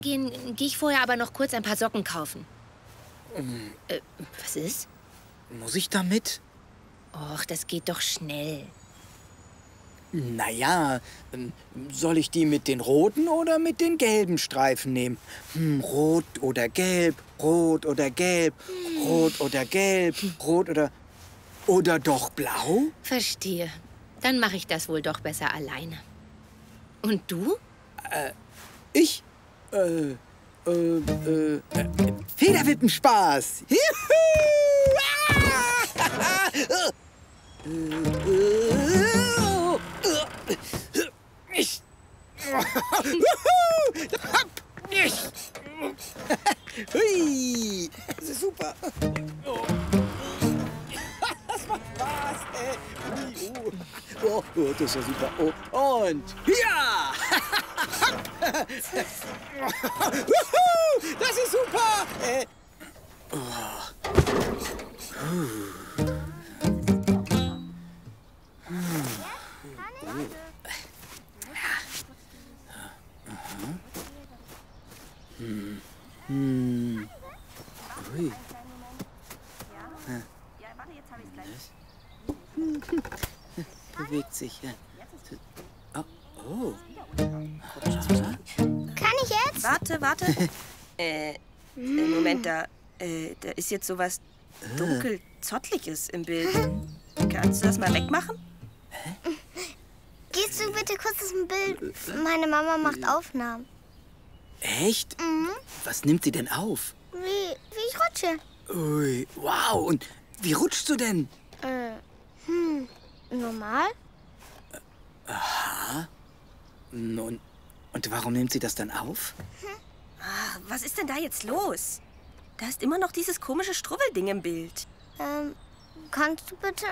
Gehe ich vorher aber noch kurz ein paar Socken kaufen. Was ist? Muss ich da mit? Och, das geht doch schnell. Naja, soll ich die mit den roten oder mit den gelben Streifen nehmen? Rot oder gelb, rot oder gelb, rot oder gelb, rot oder... Oder doch blau? Verstehe. Dann mache ich das wohl doch besser alleine. Und du? Ich? Federwippenspaß! Juhu! Hui! Das ist super! Das macht Spaß, ey! Oh, das ist ja super! Oh, und ja! Das ist super! Ui. Bewegt sich, ja. Oh. Kann ich jetzt? Warte. Moment, da ist jetzt sowas dunkel-zottliges im Bild. Kannst du das mal wegmachen? Gehst du bitte kurz aus dem Bild? Meine Mama macht Aufnahmen. Echt? Was nimmt sie denn auf? Wie ich rutsche. Ui, wow. Und wie rutschst du denn? Normal? Aha. Und warum nimmt sie das dann auf? Ach, was ist denn da jetzt los? Da ist immer noch dieses komische Strubbelding im Bild. Kannst du bitte?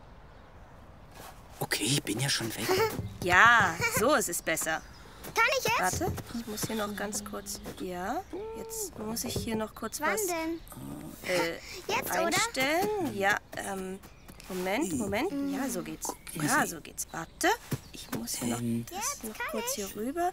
Okay, ich bin ja schon weg. Ja, so ist es besser. Kann ich jetzt? Warte, ich muss hier noch ganz kurz... Ja, jetzt muss ich hier noch kurz Wann was denn? Jetzt, einstellen. Oder? Ja, Moment. Ja, so geht's. Ja, so geht's. Warte, ich muss hier noch kurz hier rüber.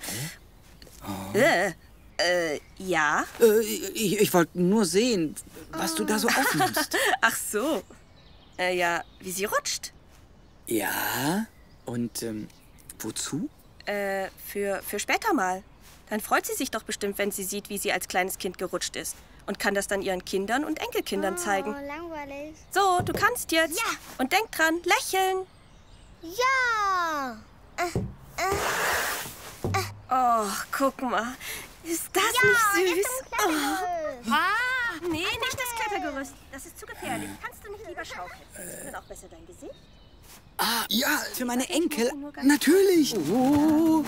Ja. Ich wollte nur sehen, was du da so aufnimmst. Ach so. Ja, wie sie rutscht. Ja, und wozu? Für später mal. Dann freut sie sich doch bestimmt, wenn sie sieht, wie sie als kleines Kind gerutscht ist. Und kann das dann ihren Kindern und Enkelkindern zeigen. Oh, langweilig. So, du kannst jetzt. Ja. Und denk dran, lächeln. Ja. Oh, guck mal. Ist das nicht süß? Nee, nicht das Klettergerüst. Das ist zu gefährlich. Kannst du nicht lieber schaukeln? Siehst du dann auch besser dein Gesicht? Ah, ja, für meine Enkel. Natürlich. Oh.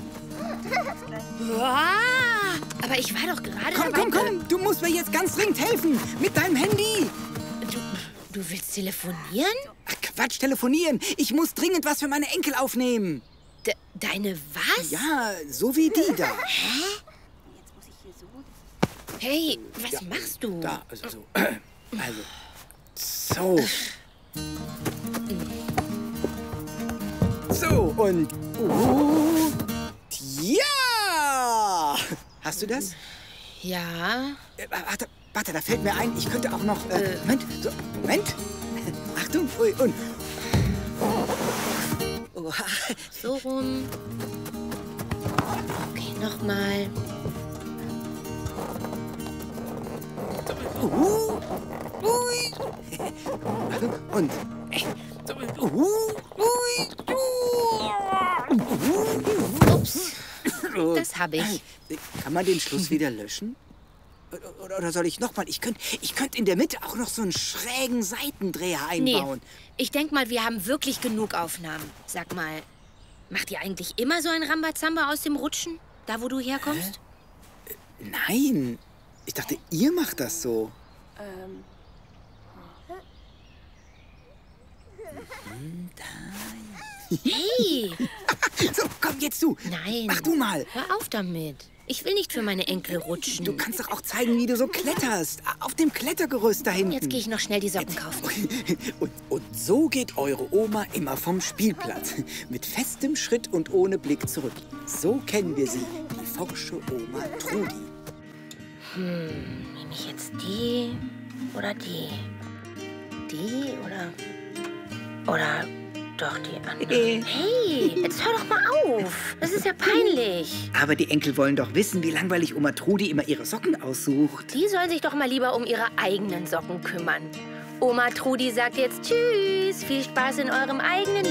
Aber ich war doch gerade Komm. Du musst mir jetzt ganz dringend helfen. Mit deinem Handy. Du willst telefonieren? Ach, Quatsch, telefonieren. Ich muss dringend was für meine Enkel aufnehmen. Deine was? Ja, so wie die da. Hä? Jetzt muss ich hier so... Hey, was machst du? Da, also so. So. So, und... Ja! Hast du das? Ja. Warte, da fällt mir ein, ich könnte auch noch... Moment. Achtung, ui, und... So rum. Okay, nochmal. Und... Ups. Das habe ich. Kann man den Schluss wieder löschen? Oder soll ich nochmal? Ich könnte in der Mitte auch noch so einen schrägen Seitendreher einbauen. Nee, ich denke mal, wir haben wirklich genug Aufnahmen. Sag mal, macht ihr eigentlich immer so ein Rambazamba aus dem Rutschen? Da, wo du herkommst? Nein. Ich dachte, ihr macht das so. Hey! So, komm jetzt du. Nein. Mach du mal. Hör auf damit. Ich will nicht für meine Enkel rutschen. Du kannst doch auch zeigen, wie du so kletterst. Auf dem Klettergerüst da hinten. Jetzt gehe ich noch schnell die Socken kaufen. Und so geht eure Oma immer vom Spielplatz. Mit festem Schritt und ohne Blick zurück. So kennen wir sie, die forsche Oma Trudi. Nehme ich jetzt die oder die? Die oder doch die andere? Hey, jetzt hör doch mal auf. Das ist ja peinlich. Aber die Enkel wollen doch wissen, wie langweilig Oma Trudi immer ihre Socken aussucht. Die sollen sich doch mal lieber um ihre eigenen Socken kümmern. Oma Trudi sagt jetzt Tschüss. Viel Spaß in eurem eigenen